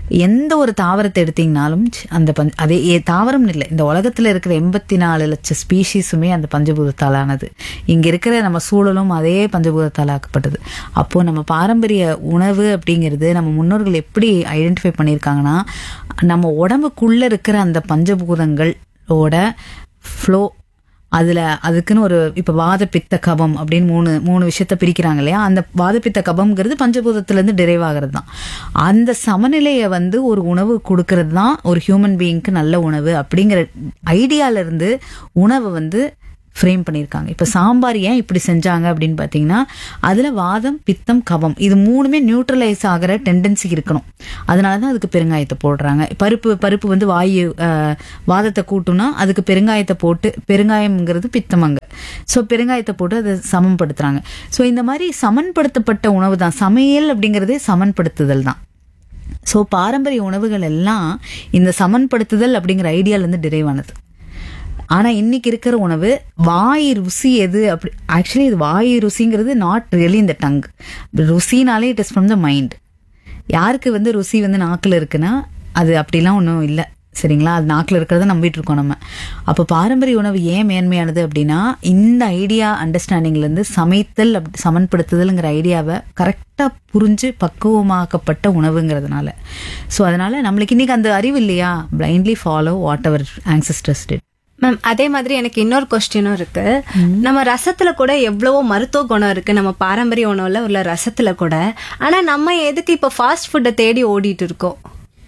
எந்த ஒரு தாவரத்தை எடுத்தீங்கனாலும் அந்த அதே தாவரம்னு இல்லை, இந்த உலகத்துல இருக்கிற 84 லட்சம் ஸ்பீஷீஸுமே அந்த பஞ்சபூதத்தால் ஆனது. இங்க இருக்கிற நம்ம சூழலும் அதே பஞ்சபூதத்தால் ஆக்கப்பட்டது. அப்போ நம்ம பாரம்பரிய உணவு அப்படிங்கிறது நம்ம முன்னோர்கள் எப்படி ஐடென்டிஃபை பண்ணியிருக்காங்கன்னா, நம்ம உடம்புக்குள்ள இருக்கிற அந்த பஞ்சபூதங்களோட ஃப்ளோ, அதுல அதுக்குன்னு ஒரு இப்ப வாத பித்த கபம் அப்படின்னு மூணு விஷயத்த பிரிக்கிறாங்க இல்லையா. அந்த வாத பித்த கபம்ங்கிறது பஞ்சபூதத்துல இருந்து டிரைவ் ஆகிறது தான். அந்த சமநிலையை வந்து ஒரு உணவு கொடுக்கறது தான் ஒரு ஹியூமன் பீயிங்க்கு நல்ல உணவு அப்படிங்கிற ஐடியால இருந்து உணவை வந்து ஃப்ரேம் பண்ணியிருக்காங்க. இப்ப சாம்பார் ஏன் இப்படி செஞ்சாங்க அப்படின்னு பாத்தீங்கன்னா, அதுல வாதம் பித்தம் கபம் இது மூணுமே நியூட்ரலைஸ் ஆகிற டெண்டன்சி இருக்கணும். அதனாலதான் அதுக்கு பெருங்காயத்தை போடுறாங்க. பருப்பு வந்து வாதத்தை கூட்டுனா அதுக்கு பெருங்காயத்தை போட்டு, பெருங்காயம்ங்கிறது பித்தம் அங்க, ஸோ பெருங்காயத்தை போட்டு அதை சமன்படுத்துறாங்க. ஸோ இந்த மாதிரி சமன்படுத்தப்பட்ட உணவு தான் சமையல் அப்படிங்கிறதே சமன்படுத்துதல் தான். ஸோ பாரம்பரிய உணவுகள் எல்லாம் இந்த சமன்படுத்துதல் அப்படிங்கிற ஐடியால இருந்து டிரைவ் ஆனது. ஆனா இன்னைக்கு இருக்கிற உணவு வாய் ருசி எது அப்படி, ஆக்சுவலி இது வாய் ருசிங்கிறது நாட் ரியலி இந்த tongue. ருசினாலே it is from the mind. யாருக்கு வந்து ருசி வந்து நாக்கில் இருக்குன்னா அது அப்படிலாம் ஒன்றும் இல்லை, சரிங்களா. அது நாக்கில் இருக்கிறத நம்பிட்டு இருக்கோம் நம்ம. அப்போ பாரம்பரிய உணவு ஏன் மேன்மையானது அப்படின்னா, இந்த ஐடியா அண்டர்ஸ்டாண்டிங்லேருந்து சமைத்தல் சமன்படுத்துதல்ங்கிற ஐடியாவை கரெக்டாக புரிஞ்சு பக்குவமாக்கப்பட்ட உணவுங்கிறதுனால. ஸோ அதனால நம்மளுக்கு இன்னைக்கு அந்த அறிவு இல்லையா, blindly follow what our ancestors did. Ma'am அதே மாதிரி எனக்கு இன்னொரு கொஸ்டினும் இருக்கு. நம்ம ரசத்துல கூட எவ்வளவோ மருத்துவ குணம் இருக்கு நம்ம பாரம்பரிய உணவுல உள்ள ரசத்துல கூட. ஆனா நம்ம எதுக்கு இப்ப ஃபாஸ்ட் ஃபுட்டை தேடி ஓடிட்டு இருக்கோம்?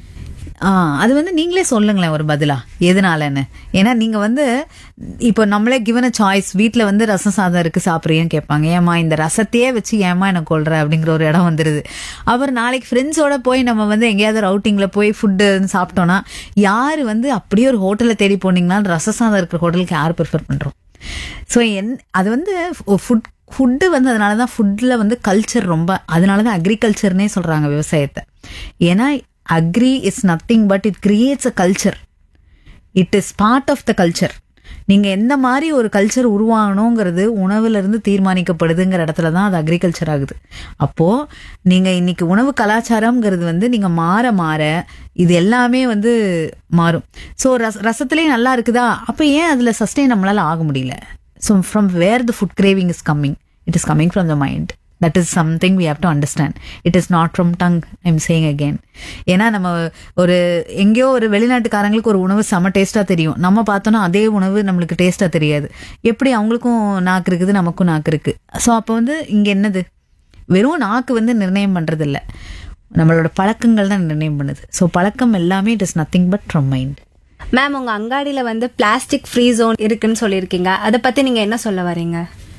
அது வந்து நீங்களே சொல்லுங்களேன் ஒரு பதிலா எதனாலன்னு. ஏன்னா நீங்க வந்து இப்போ நம்மளே கிவன் அ சாய்ஸ், வீட்டுல வந்து ரசம் சாதம் இருக்கு சாப்பிட்றியன்னு கேட்பாங்க. ஏமா இந்த ரசத்தையே வச்சு ஏமா எனக்கு கொள்ற அப்படிங்கிற ஒரு இடம் வந்துருது. அவர் நாளைக்கு ஃப்ரெண்ட்ஸோட போய் நம்ம வந்து எங்கேயாவது ரவுட்டிங்ல போய் ஃபுட்டு சாப்பிட்டோம்னா, யாரு வந்து அப்படியே ஒரு ஹோட்டலை தேடி போனீங்கன்னா ரச சாதம் இருக்கிற ஹோட்டலுக்கு யார் ப்ரிஃபர் பண்றோம்? ஸோ அது வந்து ஃபுட்டு வந்து அதனாலதான் ஃபுட்ல வந்து கல்ச்சர் ரொம்ப, அதனாலதான் அக்ரிகல்ச்சர்னே சொல்றாங்க விவசாயத்தை. ஏன்னா agri is nothing but it creates a culture. It is part of the culture. நீங்க எந்த மாதிரி ஒரு கல்ச்சர் உருவாகணுங்கிறது உணவுல இருந்து தீர்மானிக்கப்படுதுங்கிற இடத்துல தான் அது அக்ரிகல்ச்சர் ஆகுது. அப்போ நீங்க இன்னைக்கு உணவு கலாச்சாரம்ங்கிறது வந்து நீங்க மாற இது எல்லாமே வந்து மாறும். ஸோ ரசத்திலேயே நல்லா இருக்குதா, அப்ப ஏன் அதுல சஸ்டெயின் நம்மளால ஆக முடியல? So from where the food craving is coming, it is coming from the mind. That is something we have to understand. It is not from tongue, I'm saying again. ஏன்னா நம்ம ஒரு எங்கேயோ ஒரு வெளிநாட்டுக்காரங்களுக்கு ஒரு உணவு செம டேஸ்டா தெரியும், நம்ம பார்த்தோம்னா அதே உணவு நம்மளுக்கு டேஸ்டா தெரியாது. எப்படி அவங்களுக்கும் நாக்கு இருக்குது, நமக்கும் நாக்கு இருக்கு. ஸோ அப்போ வந்து இங்க என்னது, வெறும் நாக்கு வந்து நிர்ணயம் பண்றது இல்லை, நம்மளோட பழக்கங்கள் தான் நிர்ணயம் பண்ணுது. ஸோ பழக்கம் எல்லாமே it is nothing but from mind. Ma'am உங்க அங்காடியில வந்து பிளாஸ்டிக் ஃப்ரீ ஜோன் இருக்குன்னு சொல்லியிருக்கீங்க, அதை பத்தி நீங்க என்ன சொல்ல வரீங்க?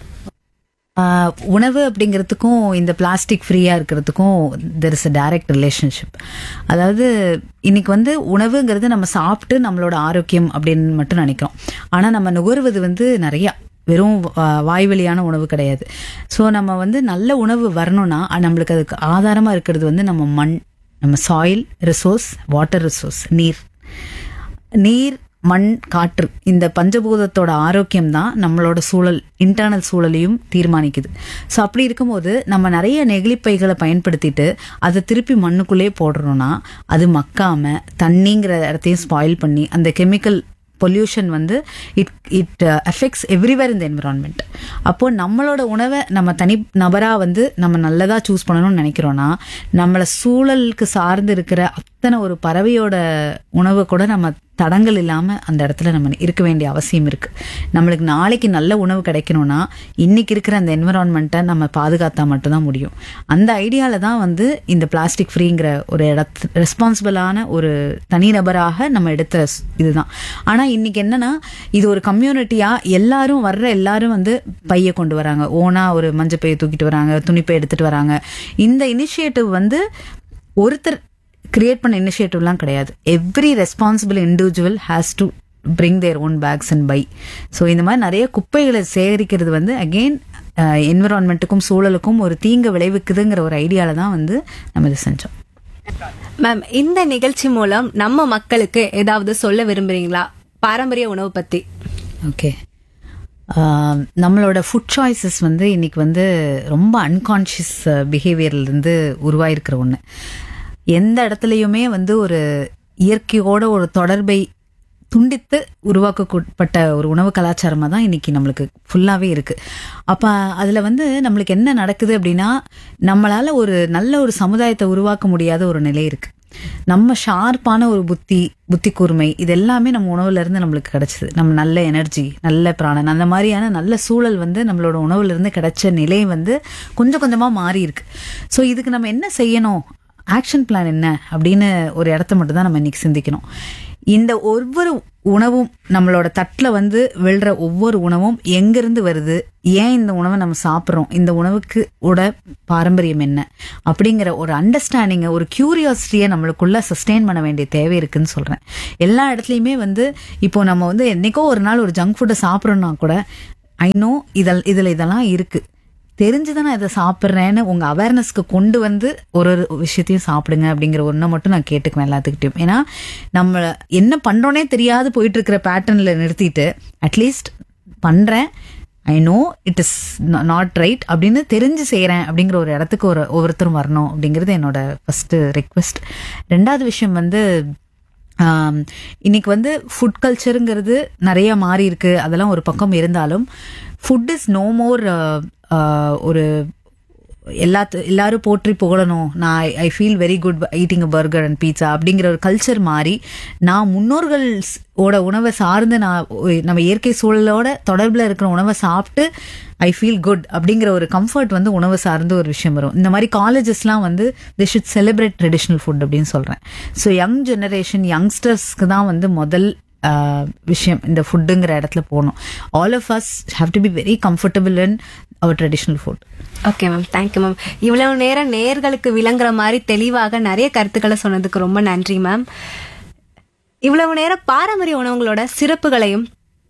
உணவு அப்படிங்கிறதுக்கும் இந்த பிளாஸ்டிக் ஃப்ரீயா இருக்கிறதுக்கும் there is a direct relationship. அதாவது இன்னைக்கு வந்து உணவுங்கிறது நம்ம சாப்பிட்டு நம்மளோட ஆரோக்கியம் அப்படின்னு மட்டும் நினைக்கிறோம். ஆனா நம்ம நுகர்வது வந்து நிறைய வெறும் வாய்வெளியான உணவு கிடையாது. ஸோ நம்ம வந்து நல்ல உணவு வரணும்னா நம்மளுக்கு அதுக்கு ஆதாரமா இருக்கிறது வந்து நம்ம மண், நம்ம சாயில் ரிசோர்ஸ், வாட்டர் ரிசோர்ஸ், நீர், மண், காற்று. இந்த பஞ்சபூதத்தோட ஆரோக்கியம் தான் நம்மளோட சூழல், இன்டர்னல் சூழலையும் தீர்மானிக்குது. ஸோ அப்படி இருக்கும்போது நம்ம நிறைய நெகிழிப்பைகளை பயன்படுத்திட்டு அதை திருப்பி மண்ணுக்குள்ளே போடுறோம்னா அது மக்காம தண்ணிங்கிற இடத்தையும் ஸ்பாயில் பண்ணி அந்த கெமிக்கல் பொல்யூஷன் வந்து it affects everywhere in the environment. அப்போ நம்மளோட உணவை நம்ம தனி நபரா வந்து நம்ம நல்லதா சூஸ் பண்ணணும்னு நினைக்கிறோம்னா நம்மள சூழலுக்கு சார்ந்து இருக்கிற அத்தனை ஒரு பறவையோட உணவை கூட நம்ம தடங்கள் இல்லாம அந்த இடத்துல நம்ம இருக்க வேண்டிய அவசியம் இருக்கு. நம்மளுக்கு நாளைக்கு நல்ல உணவு கிடைக்கணும்னா இன்னைக்கு இருக்கிற அந்த என்விரான்மெண்ட்டை நம்ம பாதுகாத்தா மட்டும்தான் முடியும். அந்த ஐடியால தான் வந்து இந்த பிளாஸ்டிக் ஃப்ரீங்கிற ஒரு ரெஸ்பான்சிபிளான ஒரு தனிநபராக நம்ம எடுத்த இதுதான். ஆனா இன்னைக்கு என்னன்னா இது ஒரு கம்யூனிட்டியா எல்லாரும் வந்து பைய கொண்டு வராங்க, ஓனா ஒரு மஞ்சள் பைய தூக்கிட்டு வராங்க, துணிப்பை எடுத்துட்டு வராங்க. இந்த இனிஷியேட்டிவ் வந்து ஒருத்தர் கிரியேட் பண்ண இனிஷியேட்டிவ்லாம் கிடையாது. Every responsible individual has to bring their own packs and by. So இந்த மாதிரி நிறைய குப்பைகளை சேகரிக்கிறது வந்து அகெயின் என்விரான்மெண்ட்டுக்கும் சூழலுக்கும் ஒரு தீங்கு விளைவிக்குதுங்கிற ஒரு ஐடியால தான் வந்து நம்ம இதை செஞ்சோம். மேம் இந்த நிகழ்ச்சி மூலம் நம்ம மக்களுக்கு ஏதாவது சொல்ல விரும்புறீங்களா பாரம்பரிய உணவு பத்தி? ஓகே, நம்மளோட ஃபுட் சாய்ஸஸ் வந்து இன்னைக்கு வந்து ரொம்ப அன்கான்ஷியஸ் பிஹேவியர்ல இருந்து உருவாயிருக்கிற ஒன்று. எந்த இடத்துலயுமே வந்து ஒரு இயற்கையோட ஒரு தொடர்பை துண்டித்து உருவாக்கப்பட்ட ஒரு உணவு கலாச்சாரமா தான் இன்னைக்கு நம்மளுக்கு ஃபுல்லாவே இருக்கு. அப்ப அதுல வந்து நம்மளுக்கு என்ன நடக்குது அப்படின்னா, நம்மளால ஒரு நல்ல ஒரு சமுதாயத்தை உருவாக்க முடியாத ஒரு நிலை இருக்கு. நம்ம ஷார்ப்பான ஒரு புத்தி கூர்மை இது எல்லாமே நம்ம உணவுல இருந்து நம்மளுக்கு கிடைச்சது. நம்ம நல்ல எனர்ஜி, நல்ல பிராணன், அந்த மாதிரியான நல்ல சூழல் வந்து நம்மளோட உணவுல இருந்து கிடைச்ச நிலை வந்து கொஞ்சம் கொஞ்சமா மாறி இருக்கு. ஸோ இதுக்கு நம்ம என்ன செய்யணும், ஆக்ஷன் பிளான் என்ன அப்படின்னு ஒரு இடத்த மட்டும் தான் நம்ம இன்னைக்கு சிந்திக்கணும். இந்த ஒவ்வொரு உணவும் நம்மளோட தட்டுல வந்து விழுற ஒவ்வொரு உணவும் எங்கிருந்து வருது, ஏன் இந்த உணவை நம்ம சாப்பிட்றோம், இந்த உணவுக்கு பாரம்பரியம் என்ன அப்படிங்கிற ஒரு அண்டர்ஸ்டாண்டிங்க, ஒரு கியூரியாசிட்டியை நம்மளுக்குள்ள சஸ்டெயின் பண்ண வேண்டிய தேவை இருக்குன்னு சொல்றேன். எல்லா இடத்துலயுமே வந்து இப்போ நம்ம வந்து என்னைக்கோ ஒரு நாள் ஒரு ஜங்க் ஃபுட்டை சாப்பிட்றோம்னா கூட ஐ நோ இதுல இதெல்லாம் இருக்கு, தெரிஞ்சுதான் நான் இதை சாப்பிட்றேன்னு உங்க அவேர்னஸ்க்கு கொண்டு வந்து ஒரு விஷயத்தையும் சாப்பிடுங்க அப்படிங்கிற ஒன்றை மட்டும் நான் கேட்டுக்குவேன் எல்லாத்துக்கிட்டையும். ஏன்னா நம்ம என்ன பண்றோன்னே தெரியாது போயிட்டு இருக்கிற பேட்டர்ன்ல நிறுத்திட்டு அட்லீஸ்ட் பண்றேன், I know it is not right அப்படின்னு தெரிஞ்சு செய்யறேன் அப்படிங்கிற ஒரு இடத்துக்கு ஒவ்வொருத்தரும் வரணும் அப்படிங்கிறது என்னோட ஃபர்ஸ்ட் ரெக்வெஸ்ட். ரெண்டாவது விஷயம் வந்து இன்னைக்கு வந்து ஃபுட் கல்ச்சருங்கிறது நிறைய மாறி இருக்கு. அதெல்லாம் ஒரு பக்கம் இருந்தாலும் ஃபுட் இஸ் நோ மோர் ஒரு எல்லாரும் போற்றி புகழணும், நான் I feel very good eating a burger and pizza அப்படிங்கிற ஒரு கல்ச்சர் மாறி நான் முன்னோர்களோட உணவை சார்ந்து நம்ம இயற்கை சூழலோட தொடர்பில் இருக்கிற உணவை சாப்பிட்டு ஐ ஃபீல் குட் அப்படிங்கிற ஒரு கம்ஃபர்ட் வந்து உணவு சார்ந்து ஒரு விஷயம் வரும். இந்த மாதிரி காலேஜஸ்லாம் வந்து they should celebrate traditional food அப்படின்னு சொல்றேன். ஸோ யங் ஜெனரேஷன் யங்ஸ்டர்ஸ்க்கு தான் வந்து முதல் விஷயம் இந்த ஃபுட்டுங்கிற இடத்துல போகணும். All of us have to be very comfortable in our traditional food. Okay ma'am, thank you ma'am. இவ்வளவு நேரம் நேர்களுக்கு விளங்குற மாதிரி தெளிவாக நிறைய கருத்துக்களை சொன்னதுக்கு ரொம்ப நன்றி மேம். இவ்வளவு நேரம் பாரம்பரிய உணவுகளோட சிறப்புகளையும்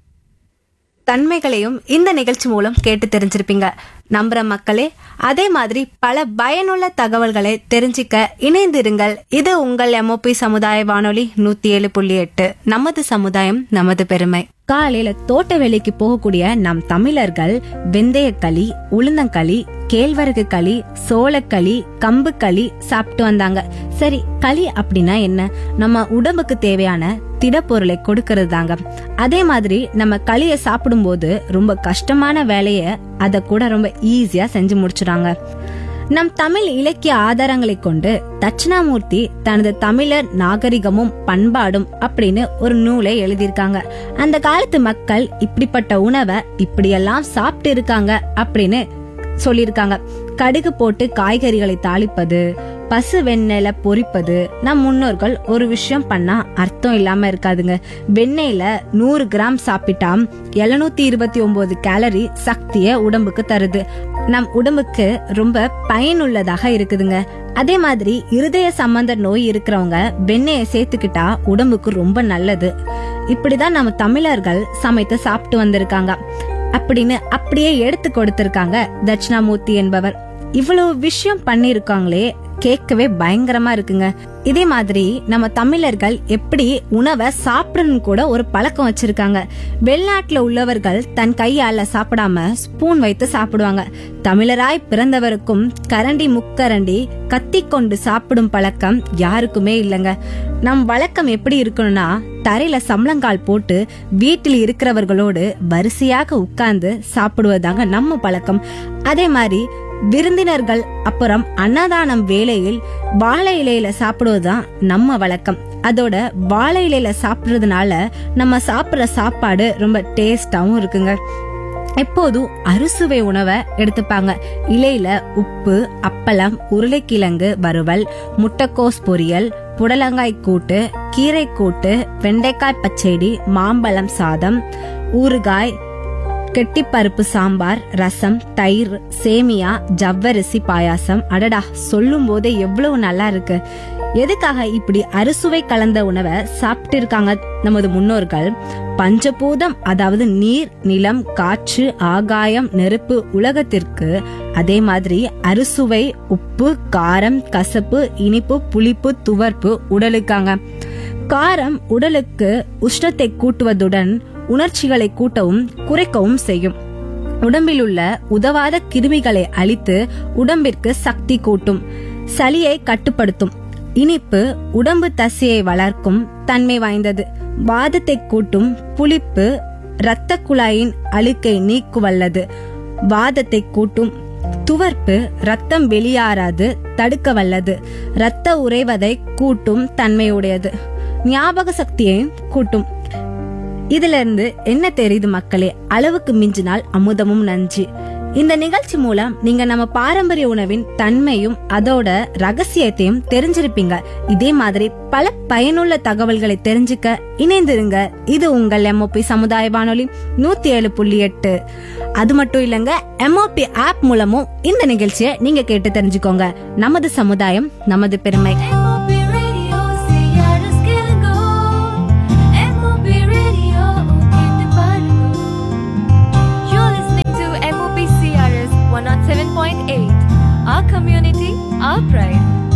தன்மைகளையும் இந்த நிகழ்ச்சி மூலம் கேட்டு தெரிஞ்சிருப்பீங்க நம்புற மக்களே. அதே மாதிரி பல பயனுள்ள தகவல்களை தெரிஞ்சுக்க இணைந்திருங்கள். இது உங்கள் MOP சமுதாய வானொலி 107.8. நமது சமுதாயம் நமது பெருமை. காலையில தோட்ட வேலைக்கு போகக்கூடிய நம் தமிழர்கள் வெந்தயக்களி, உளுந்தங்களி, கேழ்வரகு களி, சோளக்களி, கம்பு களி சாப்பிட்டு வந்தாங்க. சரி, களி அப்படின்னா என்ன? நம்ம உடம்புக்கு தேவையான திடப்பொருளை கொடுக்கறது தாங்க. அதே மாதிரி நம்ம களியை சாப்பிடும் போது ரொம்ப கஷ்டமான வேலைய அத கூட ரொம்ப ஈஸியா செஞ்சு முடிச்சுறாங்க. நம் தமிழ் இலக்கிய ஆதாரங்களை கொண்டு தட்சிணாமூர்த்தி தனது தமிழர் நாகரிகமும் பண்பாடும் அப்படின்னு ஒரு நூலை எழுதியிருக்காங்க. அந்த காலத்து மக்கள் இப்படிப்பட்ட உணவை இப்படியெல்லாம் சாப்பிட்டு இருக்காங்க அப்படின்னு சொல்லியிருக்காங்க. கடுகு போட்டு காய்கறிகளை தாளிப்பது, பசு வெண்ணெயில பொரிப்பது. நம் முன்னோர்கள் ஒரு விஷயம் பண்ணா அர்த்தம் இல்லாம இருக்காதுங்க. வெண்ணெயில 100 கிராம் சாப்பிட்டா 729 கேலரி சக்திய உடம்புக்கு தருது. நம் உடம்புக்கு ரொம்ப பயனுள்ளதாக இருக்குதுங்க. அதே மாதிரி இருதய சம்பந்த நோய் இருக்கிறவங்க வெண்ணெயை சேர்த்துக்கிட்டா உடம்புக்கு ரொம்ப நல்லது. இப்படிதான் நம்ம தமிழர்கள் சமைத்து சாப்பிட்டு வந்திருக்காங்க அப்படின்னு அப்படியே எடுத்து கொடுத்திருக்காங்க தட்சிணாமூர்த்தி என்பவர். இவ்வளவு விஷயம் பண்ணிருக்காங்களே, கேட்கவே பயங்கரமா இருக்குங்க. இதே மாதிரி நம்ம தமிழர்கள் எப்படி உணவை சாப்பிடணும் கூட ஒரு பழக்கம் வச்சிருக்காங்க. வெளிநாட்டுல உள்ளவர்கள் தன் கையால சாப்பிடாம ஸ்பூன் வைத்து சாப்பிடுவாங்க. தமிழராய் பிறந்தவருக்கும் கரண்டி முக்கரண்டி கத்தி கொண்டு சாப்பிடும் பழக்கம் யாருக்குமே இல்லைங்க. நம் வழக்கம் எப்படி இருக்கணும்னா, தரையில சம்பளங்கால் போட்டு வீட்டில் இருக்கிறவர்களோடு வரிசையாக உட்கார்ந்து சாப்பிடுவதாங்க நம்ம பழக்கம். அதே மாதிரி விருந்தினர்கள் அப்புறம் அன்னதானம் வேளையில் வாழை இலையில சாப்பிடுவதுதான் நம்ம வழக்கம். அதோட வாழை இலையில சாப்பிடுறதுனால நம்ம சாப்பிடுற சாப்பாடு ரொம்ப டேஸ்டாவும் இருக்குங்க. எப்போதும் அறுசுவை உணவை எடுத்துப்பாங்க. இலையில உப்பு, அப்பளம், உருளைக்கிழங்கு வறுவல், முட்டைக்கோஸ் பொரியல், புடலங்காய் கூட்டு, கீரை கூட்டு, வெண்டைக்காய் பச்சடி, மாம்பழம் சாதம், ஊறுகாய், கெட்டிப்பருப்பு சாம்பார், ரசம், தயிர், சேமியா, ஜவ்வரிசி பாயாசம். அடடா, சொல்லும் போதே எவ்வளவு நல்லா இருக்கு. எதுக்காக இப்படி அறுசுவை கலந்த உணவை சாப்பிட்டு இருக்காங்க நமது முன்னோர்கள்? பஞ்சபூதம், அதாவது நீர், நிலம், காற்று, ஆகாயம், நெருப்பு உலகத்திற்கு. அதே மாதிரி அறுசுவை உப்பு, காரம், கசப்பு, இனிப்பு, புளிப்பு, துவர்ப்பு உடலுக்காங்க. காரம் உடலுக்கு உஷ்ணத்தை கூட்டுவதுடன் உணர்ச்சிகளை கூட்டவும் குறைக்கவும் செய்யும். உடம்பில் உள்ள உதவாத கிருமிகளை அழித்து உடம்பிற்கு சக்தி கூட்டும். சளியை கட்டுப்படுத்தும். இனிப்பு உடம்பு தசையை வளர்க்கும் தன்மை வாய்ந்தது. வாதத்தை கூட்டும். புளிப்பு இரத்த குழாயின் அழுக்கை நீக்குவல்லது. வாதத்தை கூட்டும். துவர்ப்பு ரத்தம் வெளியாறாது தடுக்க வல்லது. இரத்த உறைவதை கூட்டும் தன்மையுடையது. ஞாபக சக்தியையும் கூட்டும். இதுல இருந்து என்ன தெரியுது மக்களே? அளவுக்கு மிஞ்சினால் அமுதமும் நஞ்சு. இந்த நிகழ்ச்சி மூலம் நீங்க நம்ம பாரம்பரிய உணவின் தன்மையும் அதோட ரகசியத்தையும் தெரிஞ்சிருப்பீங்க. இதே மாதிரி பல பயனுள்ள தகவல்களை தெரிஞ்சுக்க இணைந்திருங்க. இது உங்கள் MOP சமுதாய வானொலி 107.8. அது மட்டும் இல்லங்க, MOP ஆப் மூலமும் இந்த நிகழ்ச்சியை நீங்க கேட்டு தெரிஞ்சுக்கோங்க. நமது சமுதாயம் நமது பெருமை. Our community, our pride.